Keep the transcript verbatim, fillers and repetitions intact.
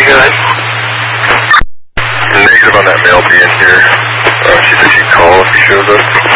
guys? Negative on that male being here. Uh, she said she'd call if he shows up.